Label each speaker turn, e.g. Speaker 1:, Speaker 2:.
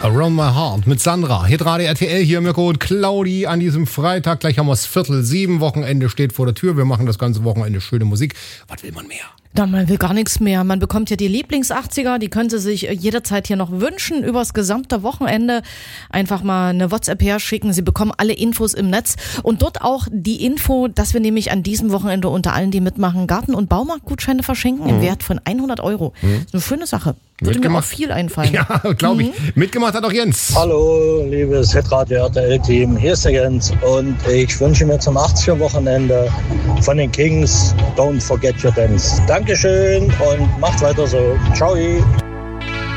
Speaker 1: Around My Heart mit Sandra. Hitradio RTL, hier Mirko und Claudi an diesem Freitag. Gleich haben wir es 6:45. Wochenende steht vor der Tür. Wir machen das ganze Wochenende schöne Musik. Was will man mehr?
Speaker 2: Na, man will gar nichts mehr. Man bekommt ja die Lieblings-80er, die können Sie sich jederzeit hier noch wünschen, übers gesamte Wochenende. Einfach mal eine WhatsApp herschicken. Sie bekommen alle Infos im Netz und dort auch die Info, dass wir nämlich an diesem Wochenende unter allen, die mitmachen, Garten- und Baumarktgutscheine verschenken im Wert von 100 €. Das ist eine schöne Sache. Würde mir auch viel einfallen.
Speaker 1: Ja, glaube ich. Mitgemacht hat auch Jens.
Speaker 3: Hallo, liebes Hitradio RTL-Team. Hier ist der Jens und ich wünsche mir zum 80er-Wochenende von den Kings Don't Forget Your Dance. Dankeschön und macht weiter so. Ciao.